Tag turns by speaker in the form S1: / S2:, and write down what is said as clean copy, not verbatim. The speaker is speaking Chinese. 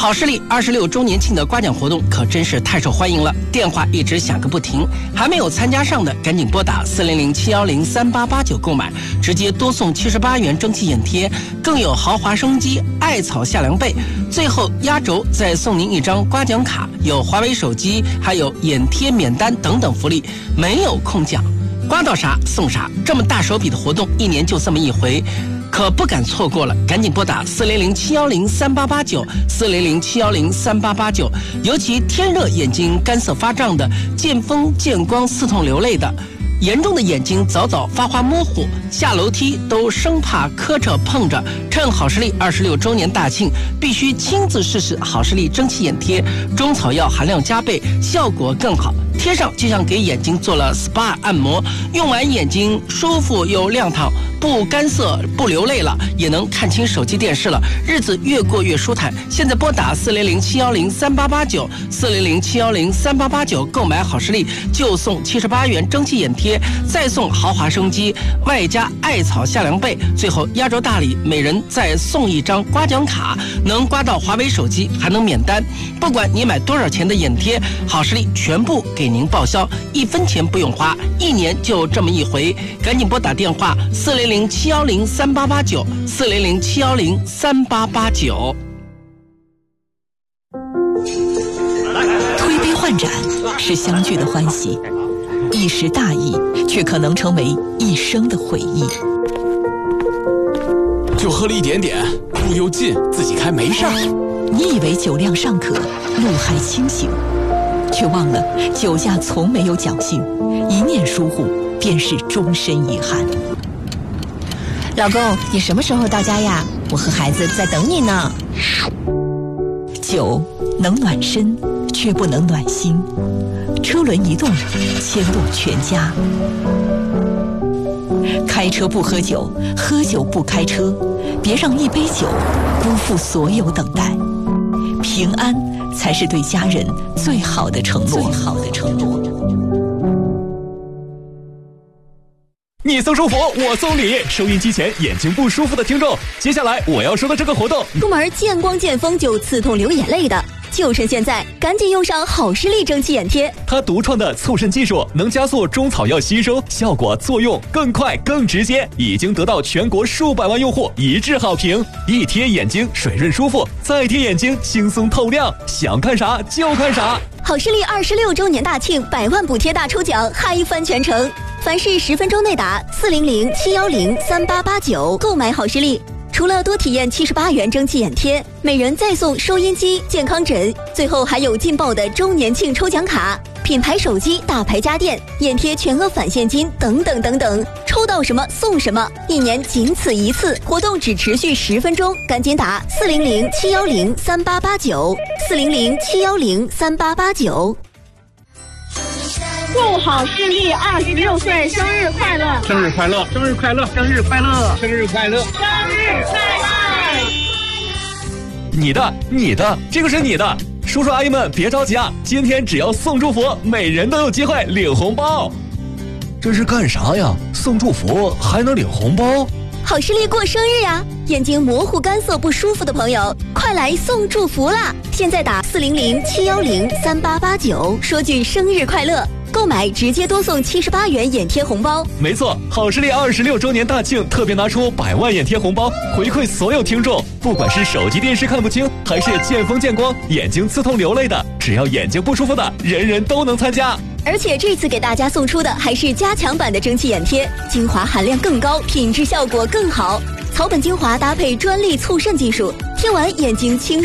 S1: 好视力26周年庆的刮奖活动可真是太受欢迎了，电话一直响个不停。还没有参加上的，赶紧拨打400-710-3889购买，直接多送78元蒸汽眼贴，更有豪华升级艾草夏凉被，最后压轴再送您一张刮奖卡，有华为手机，还有眼贴免单等等福利，没有空奖，刮到啥送啥。这么大手笔的活动，一年就这么一回，可不敢错过了，赶紧拨打400-710-3889，400-710-3889。尤其天热眼睛干涩发胀的，见风见光刺痛流泪的，严重的眼睛早早发花模糊，下楼梯都生怕磕着碰着。趁好视力26周年大庆，必须亲自试试好视力蒸汽眼贴，中草药含量加倍，效果更好。贴上就像给眼睛做了 SPA 按摩，用完眼睛舒服又亮堂，不干涩不流泪了，也能看清手机电视了，日子越过越舒坦。现在拨打400-710-3889，400-710-3889购买好视力，就送78元蒸汽眼贴，再送豪华升级，外加艾草夏凉被，最后压轴大礼，每人再送一张刮奖卡，能刮到华为手机，还能免单。不管你买多少钱的眼贴，好视力全部给您报销，1分钱不用花，一年就这么一回。赶紧拨打电话400-710-3889，400-710-3889。
S2: 推杯换盏是相聚的欢喜，一时大意却可能成为一生的回忆。
S3: 就喝了一点点，路又近，自己开没事儿。
S2: 你以为酒量尚可，路还清醒，却忘了酒驾从没有侥幸，一念疏忽便是终身遗憾。
S4: 老公，你什么时候到家呀？我和孩子在等你呢。
S2: 酒能暖身，却不能暖心。车轮一动，牵动全家。开车不喝酒，喝酒不开车，别让一杯酒辜负所有等待。平安才是对家人最好的承诺。
S3: 你送舒服，我送礼。收音机前眼睛不舒服的听众，接下来我要说的这个活动，
S5: 出门见光见风就刺痛流眼泪的，就趁现在，赶紧用上好视力蒸汽眼贴。
S3: 它独创的促渗技术能加速中草药吸收，效果作用更快更直接，已经得到全国数百万用户一致好评。一贴眼睛水润舒服，再贴眼睛轻松透亮，想看啥就看啥。
S5: 好视力26周年大庆，100万补贴大抽奖，嗨翻全城！凡是10分钟内打400-710-3889购买好视力。除了多体验78元蒸汽眼贴，每人再送收音机、健康枕，最后还有劲爆的周年庆抽奖卡、品牌手机、大牌家电、眼贴全额返现金等等等等，抽到什么送什么，一年仅此一次，活动只持续10分钟，赶紧打400-710-3889，400-710-3889。
S6: 祝好视力26岁生日快乐！
S7: 生日快乐！生日快乐！生日快乐！生日快乐！
S6: 生日快乐！
S3: 你的，这个是你的。叔叔阿姨们别着急啊，今天只要送祝福，每人都有机会领红包。
S8: 这是干啥呀？送祝福还能领红包？
S5: 好视力过生日呀！眼睛模糊干涩不舒服的朋友，快来送祝福啦！现在打400-710-3889，说句生日快乐，购买直接多送78元眼贴红包。
S3: 没错，好视力26周年大庆特别拿出100万眼贴红包回馈所有听众，不管是手机电视看不清，还是见风见光眼睛刺痛流泪的，只要眼睛不舒服的，人人都能参加。
S5: 而且这次给大家送出的还是加强版的蒸汽眼贴，精华含量更高，品质效果更好。草本精华搭配专利促渗技术，贴完眼睛清